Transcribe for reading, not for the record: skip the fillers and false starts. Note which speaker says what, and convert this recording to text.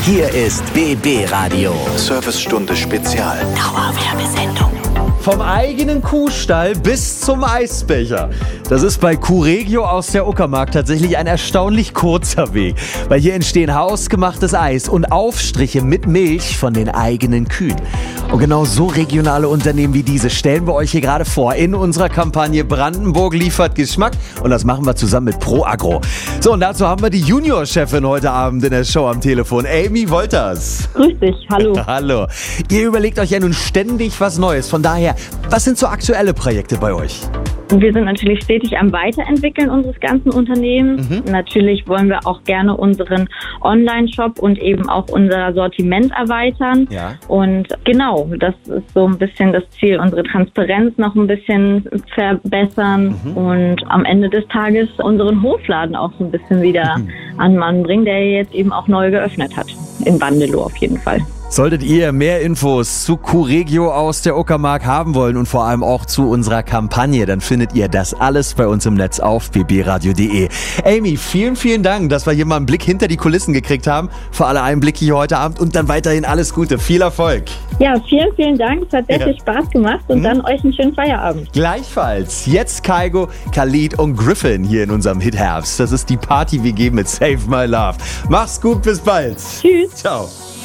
Speaker 1: Hier ist BB Radio.
Speaker 2: Servicestunde Spezial.
Speaker 1: Dauerwerbesendung.
Speaker 3: Vom eigenen Kuhstall bis zum Eisbecher. Das ist bei Kuhregio aus der Uckermark tatsächlich ein erstaunlich kurzer Weg. Weil hier entstehen hausgemachtes Eis und Aufstriche mit Milch von den eigenen Kühen. Und genau so regionale Unternehmen wie diese stellen wir euch hier gerade vor in unserer Kampagne Brandenburg liefert Geschmack. Und das machen wir zusammen mit ProAgro. So, und dazu haben wir die Juniorchefin heute Abend in der Show am Telefon, Amy Wolters.
Speaker 4: Grüß dich, hallo.
Speaker 3: Hallo. Ihr überlegt euch ja nun ständig was Neues. Von daher, was sind so aktuelle Projekte bei euch?
Speaker 4: Wir sind natürlich stetig am Weiterentwickeln unseres ganzen Unternehmens. Natürlich wollen wir auch gerne unseren Online-Shop und eben auch unser Sortiment erweitern.
Speaker 3: Ja.
Speaker 4: Und genau, das ist so ein bisschen das Ziel, unsere Transparenz noch ein bisschen verbessern und am Ende des Tages unseren Hofladen auch so ein bisschen wieder an Mann bringen, der jetzt eben auch neu geöffnet hat. In Bandelow auf jeden Fall.
Speaker 3: Solltet ihr mehr Infos zu Kuhregio aus der Uckermark haben wollen und vor allem auch zu unserer Kampagne, dann findet ihr das alles bei uns im Netz auf bbradio.de. Amy, vielen, vielen Dank, dass wir hier mal einen Blick hinter die Kulissen gekriegt haben. Für alle Einblicke hier heute Abend und dann weiterhin alles Gute. Viel Erfolg.
Speaker 4: Ja, vielen, vielen Dank. Es hat sehr viel Spaß gemacht und dann euch einen schönen Feierabend.
Speaker 3: Gleichfalls. Jetzt Kygo, Khalid und Griffin hier in unserem Hit Herbst. Das ist die Party-WG mit Save My Love. Mach's gut, bis bald.
Speaker 4: Tschüss.
Speaker 3: Ciao.